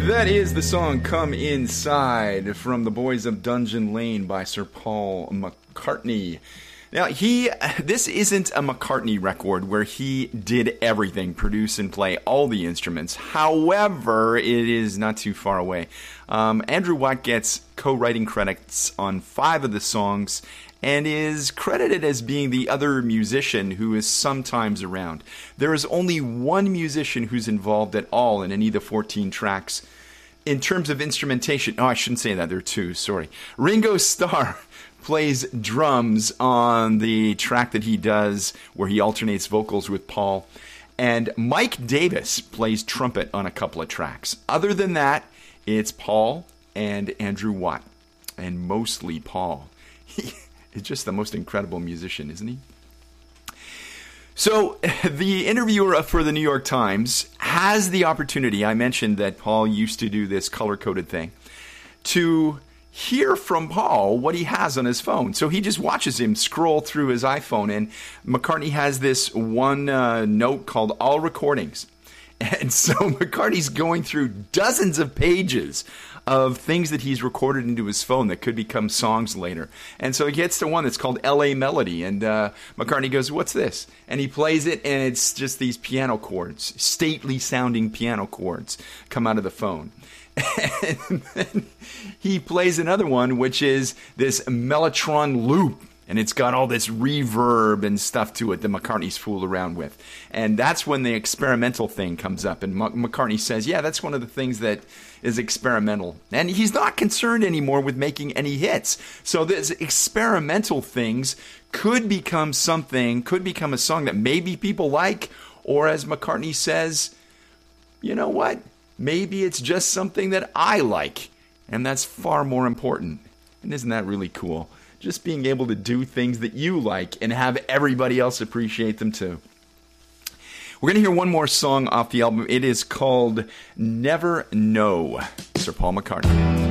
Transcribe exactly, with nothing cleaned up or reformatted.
That is the song Come Inside from The Boys of Dungeon Lane by Sir Paul McCartney. Now, he, this isn't a McCartney record where he did everything, produce and play all the instruments. However, it is not too far away. Um, Andrew Watt gets co-writing credits on five of the songs and is credited as being the other musician who is sometimes around. There is only one musician who's involved at all in any of the fourteen tracks. In terms of instrumentation, oh, I shouldn't say that, there are two, sorry. Ringo Starr plays drums on the track that he does where he alternates vocals with Paul. And Mike Davis plays trumpet on a couple of tracks. Other than that, it's Paul and Andrew Watt. And mostly Paul. He is just the most incredible musician, isn't he? So, the interviewer for the New York Times has the opportunity, I mentioned that Paul used to do this color-coded thing, to hear from Paul what he has on his phone. So he just watches him scroll through his iPhone, and McCartney has this one uh, note called All Recordings. And so McCartney's going through dozens of pages of things that he's recorded into his phone that could become songs later. And so he gets to one that's called L A Melody, and uh, McCartney goes, "What's this?" And he plays it, and it's just these piano chords, stately sounding piano chords come out of the phone. And then he plays another one, which is this Mellotron loop, and it's got all this reverb and stuff to it that McCartney's fooled around with. And that's when the experimental thing comes up, and M- McCartney says, yeah, that's one of the things that is experimental. And he's not concerned anymore with making any hits. So this experimental things could become something, could become a song that maybe people like, or as McCartney says, you know what? Maybe it's just something that I like, and that's far more important. And isn't that really cool? Just being able to do things that you like and have everybody else appreciate them too. We're going to hear one more song off the album. It is called Never Know, Sir Paul McCartney.